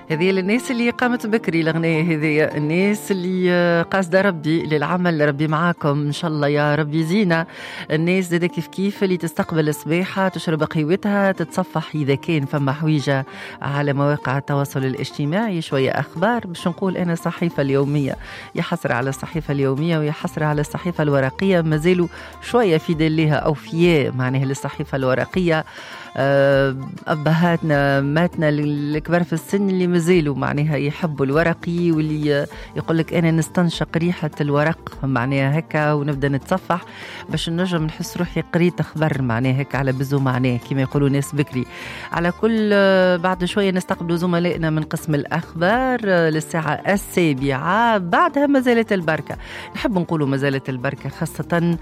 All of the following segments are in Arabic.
هذه الناس اللي قامت بكري الأغنية، هذه الناس اللي قاصدة ربي للعمل. ربي معاكم إن شاء الله يا ربي زينة. الناس زادة كيف اللي تستقبل الصباحة، تشرب قهوتها، تتصفح إذا كان فما حويجة على مواقع التواصل الاجتماعي، شوية أخبار باش نقول أنا الصحيفة اليومية. يحصر على الصحيفة اليومية ويحصر على الصحيفة الورقية، مازالوا شوية في دليها أو فيا معناها للصحيفة الورقية. أبهاتنا ماتنا الكبار في السن اللي مازالوا معناها يحبوا الورقي، واللي يقولك أنا نستنشق ريحة الورق معناها هكا ونبدأ نتصفح باش نجم نحس روحي قريت أخبار معناها هكا على بزو معناه كما يقولوا ناس بكري. على كل بعد شوية نستقبل زملائنا من قسم الأخبار للساعة 7. بعدها مازالت البركة. نحب نقولوا مازالت البركة خاصة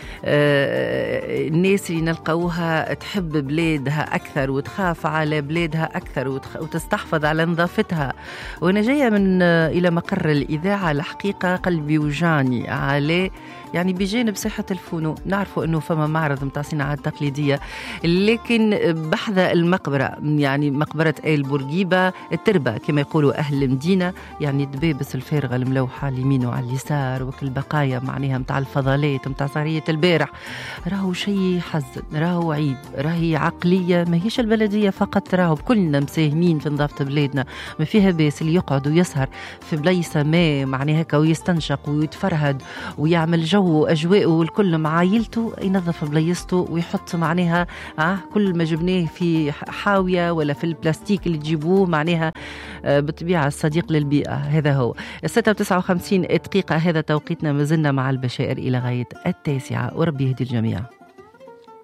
الناس اللي نلقوها تحب بلادها أكثر وتخاف على بلادها أكثر وتستحفظ على نظافتها. وأنا جاية من إلى مقر الإذاعة، الحقيقة قلبي وجعني على يعني بجانب صحة الفنون. نعرفوا أنه فما معرض متاع صناعات تقليدية، لكن بحذا المقبرة يعني مقبرة آل بورقيبة التربة كما يقولوا أهل المدينة، يعني الدبابس الفارغة الملوحة اليمين وعلى اليسار وكل بقايا معناها متاع الفضلات متاع سهرية البارح. راهو شيء حزن، راهو عيب، راهي عقلية ما هيش البلدية فقط، راهو كلنا مساهمين في نظافة بلادنا. ما فيها باس اللي يقعد ويسهر في بليسة ما معناها هكا ويستنشق ويتفرهد ويعمل جو وأجواءه والكل مع عائلته، ينظف بليسته ويحط معناها كل ما جبناه في حاوية ولا في البلاستيك اللي تجيبوه معناها بالطبيعة الصديق للبيئة. هذا هو 6:59 دقيقة، هذا توقيتنا. مازلنا مع البشائر إلى غاية 9، وربي يهدي الجميع.